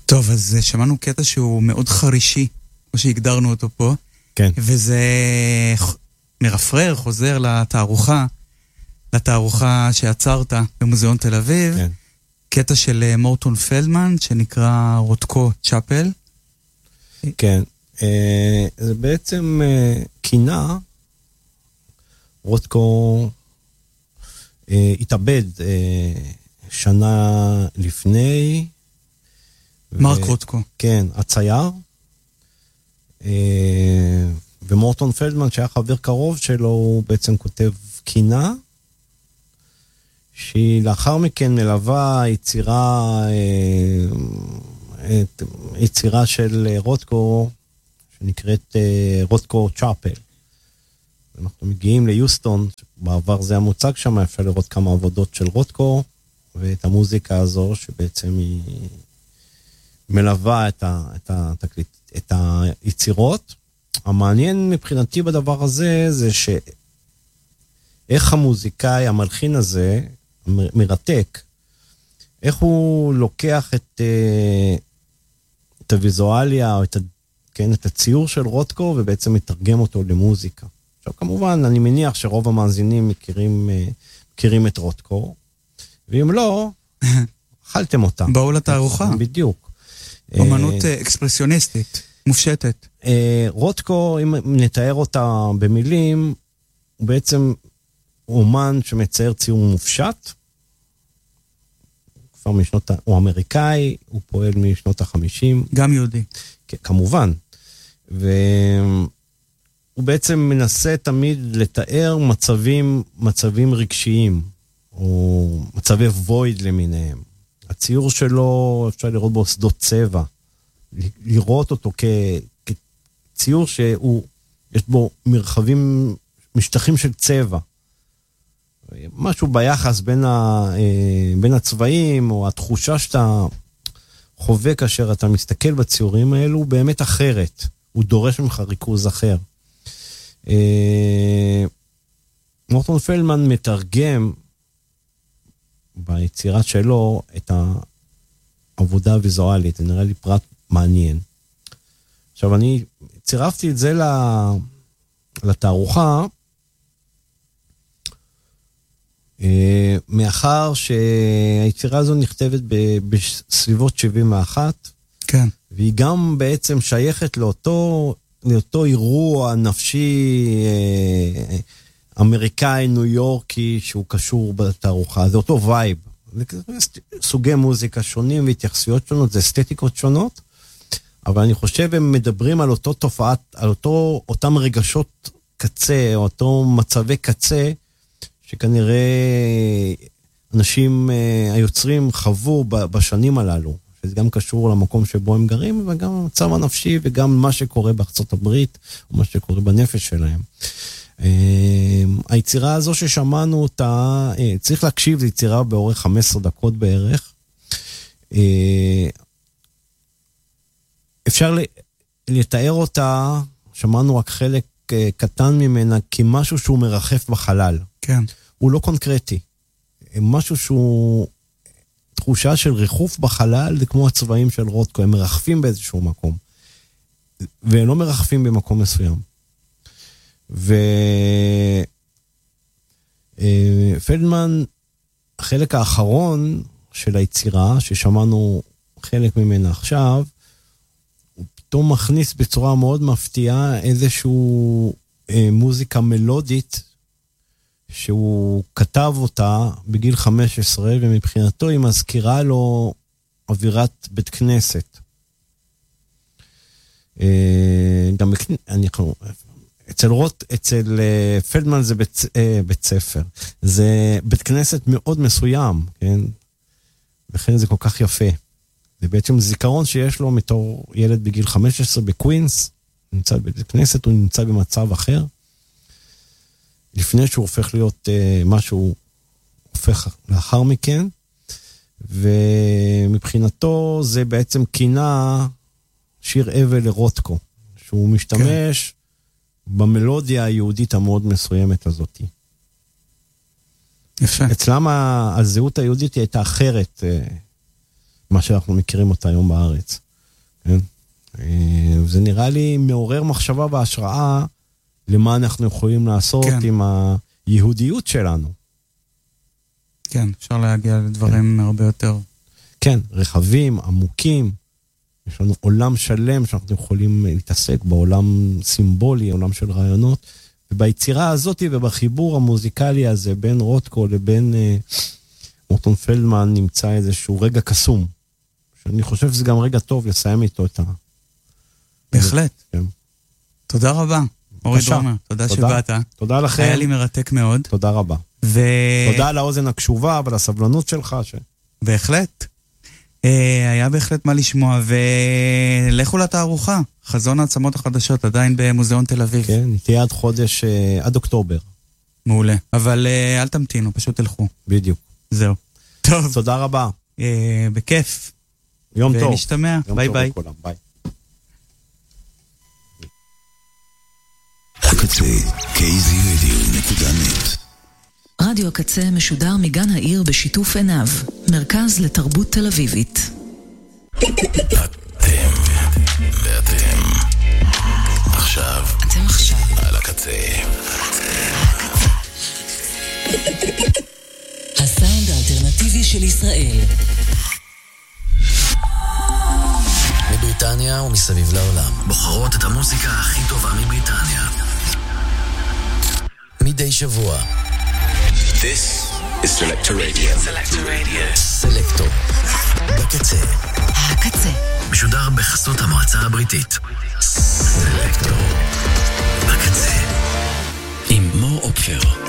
טוב, אז שמענו קטע שהוא מאוד חרישי, כמו שהגדרנו אותו פה. כן. וזה מרפרר, חוזר לתערוכה שיצרת במוזיאון תל אביב. כן. קטע של מורטון פלדמן, שנקרא רודקו צ'אפל. כן. זה בעצם קינה. רודקו התאבד שנה לפני. מרק רודקו. כן, הצייר. ומורטון פלדמן, שהיה חבר קרוב שלו, הוא בעצם כותב קינה, שהיא לאחר מכן מלווה יצירה של רודקו, שנקראת רודקו צ'אפל. אנחנו מגיעים ליוסטון, בעבר זה המוצג שם, אפשר לראות כמה עבודות של רודקו, ואת המוזיקה הזו, שבעצם היא מלווה את היצירות. המעניין מבחינתי בדבר הזה, זה שאיך המוזיקאי, המלחין הזה, מרתק, איך הוא לוקח את הוויזואליה, או את הציור של רודקו, ובעצם מתרגם אותו למוזיקה. עכשיו, כמובן, אני מניח שרוב המאזינים מכירים את רודקו, ואם לא, אכלתם אותם. באו לתערוכה. בדיוק. אומנות אקספרסיוניסטית, מופשטת. רודקו, אם נתאר אותה במילים, הוא בעצם אומן שמצייר ציור מופשט, הוא אמריקאי, הוא פועל משנות ה-50. גם יהודי. כמובן. והוא בעצם מנסה תמיד לתאר מצבים רגשיים, או מצבי וויד למיניהם. הציור שלו, אפשר לראות בו שדות צבע, לראות אותו כציור יש בו משטחים של צבע. משהו ביחס בין הצבעים, או התחושה שאתה חווה כאשר אתה מסתכל בציורים האלו, הוא באמת אחרת. הוא דורש ממך ריכוז אחר. מורטון פלדמן מתרגם ביצירה שלו את העבודה הוויזואלית. זה נראה לי פרט מעניין. עכשיו, אני צירפתי את זה לתערוכה, מאחר שהיצירה הזו נכתבת בסביבות 71, כן. והיא גם בעצם שייכת לאותו אירוע נפשי אמריקאי, ניו יורקי, שהוא קשור בתערוכה. זה אותו וייב. זה סוגי מוזיקה שונים והתייחסויות שונות, זה אסתטיקות שונות, אבל אני חושב הם מדברים על אותו תופעת, על אותם רגשות קצה, או אותו מצבי קצה, שכנראה אנשים היוצרים חוו בשנים הללו, שזה גם קשור למקום שבו הם גרים, וגם המצב הנפשי, וגם מה שקורה בארצות הברית, או מה שקורה בנפש שלהם. היצירה הזו ששמענו אותה, צריך להקשיב, זו יצירה באורך 15 דקות בערך. אפשר לתאר אותה, שמענו רק חלק קטן ממנה, כמשהו שהוא מרחף בחלל. כן. הוא לא קונקרטי. משהו שהוא תחושה של ריחוף בחלל, זה כמו הצבעים של רודקו, הם מרחפים באיזשהו מקום. והם לא מרחפים במקום מסוים. פלדמן, החלק האחרון של היצירה, ששמענו חלק ממנה עכשיו, הוא פתאום מכניס בצורה מאוד מפתיעה איזשהו מוזיקה מלודית, שהוא כתב אותה בגיל 15, ומבחינתו היא מזכירה לו אווירת בית כנסת. גם אצל פלדמן זה בית ספר. זה בית כנסת מאוד מסוים, כן? לכן זה כל כך יפה. זה בעצם זיכרון שיש לו מתור ילד בגיל 15 בקווינס, נמצא בבית כנסת, הוא נמצא במצב אחר, לפני שהוא הופך להיות מה שהוא הופך לאחר מכן, ומבחינתו זה בעצם קינה שיר אבל לרודקו, שהוא משתמש במלודיה היהודית המאוד מסוימת הזאת. יפה. אצלם הזהות היהודית הייתה אחרת, מה שאנחנו מכירים אותה היום בארץ. כן? זה נראה לי מעורר מחשבה והשראה למה אנחנו יכולים לעשות כן. עם היהודיות שלנו. כן, אפשר להגיע לדברים כן. הרבה יותר. כן, רחבים, עמוקים. יש לנו עולם שלם שאנחנו יכולים להתעסק בעולם סימבולי, עולם של רעיונות. וביצירה הזאת ובחיבור המוזיקלי הזה בין רוטקו לבין מורטון פלדמן נמצא איזשהו רגע קסום. שאני חושב שזה גם רגע טוב לסיים איתו את ה... בהחלט. כן. תודה רבה. אורי דרומר, תודה שבאת. תודה לכם. היה לי מרתק מאוד. תודה רבה. תודה על האוזן הקשובה ועל הסבלנות שלך. בהחלט. היה בהחלט מה לשמוע, ולכו לתערוכה. חזון העצמות החדשות, עדיין במוזיאון תל אביב. כן, תהיה עד אוקטובר. מעולה. אבל אל תמתינו, פשוט תלכו. בדיוק. זהו. טוב. תודה רבה. בכיף. יום טוב. ונשתמע. ביי ביי. ביי. הקצה, kzradio.net. רדיו הקצה משודר מגן העיר בשיתוף עיניו, מרכז לתרבות תל אביבית. אתם עכשיו על הקצה. הסאונד האלטרנטיבי של ישראל. מבריטניה ומסביב לעולם בוחרות את המוזיקה הכי טובה מבריטניה מדי שבוע. This is Selector Radio. סלקטור בקצה. הקצה משודר בחסות המועצה הבריטית. סלקטור בקצה עם מור אופפר.